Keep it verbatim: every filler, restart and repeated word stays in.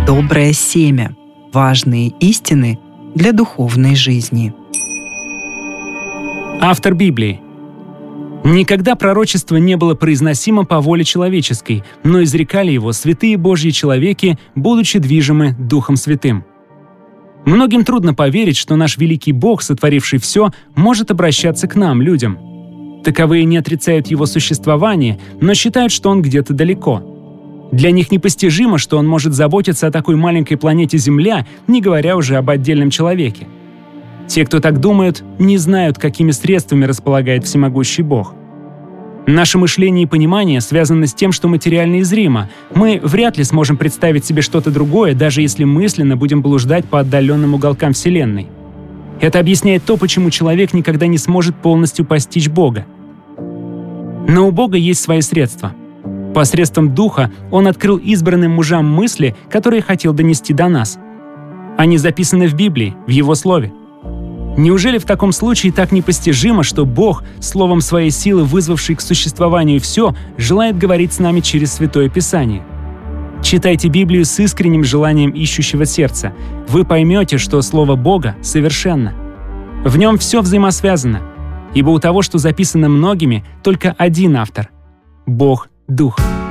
Доброе семя. Важные истины для духовной жизни. Автор Библии. Никогда пророчество не было произносимо по воле человеческой, но изрекали его святые Божьи человеки, будучи движимы Духом Святым. Многим трудно поверить, что наш великий Бог, сотворивший все, может обращаться к нам, людям. Таковые не отрицают его существование, но считают, что он где-то далеко. Для них непостижимо, что он может заботиться о такой маленькой планете Земля, не говоря уже об отдельном человеке. Те, кто так думают, не знают, какими средствами располагает всемогущий Бог. Наше мышление и понимание связаны с тем, что материально и зримо. Мы вряд ли сможем представить себе что-то другое, даже если мысленно будем блуждать по отдаленным уголкам Вселенной. Это объясняет то, почему человек никогда не сможет полностью постичь Бога. Но у Бога есть свои средства. Посредством Духа Он открыл избранным мужам мысли, которые хотел донести до нас. Они записаны в Библии, в Его Слове. Неужели в таком случае так непостижимо, что Бог, словом своей силы, вызвавший к существованию все, желает говорить с нами через Святое Писание? Читайте Библию с искренним желанием ищущего сердца. Вы поймете, что Слово Бога совершенно. В нем все взаимосвязано, ибо у того, что записано многими, только один автор — Бог Дух.